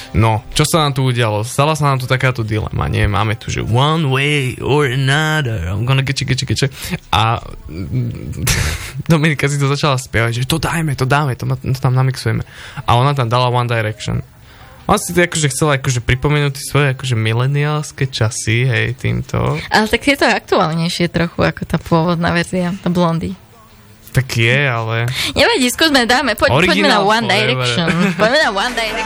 No, čo sa nám tu udialo? Stala sa nám tu takáto dilema, nie? Máme tu, že one way or another, I'm gonna get you. A Dominika si to začala spievať, že to dáme, to tam namixujeme. A ona tam dala One Direction. Ona si to akože chcela akože pripomenúť svoje akože mileniálske časy, hej, týmto. Ale tak je to aktuálnejšie trochu ako tá pôvodná verzia, tá Blondie. Tak je, ale... Nevadí, skúsme, poďme na One Direction. Poďme na One Direction.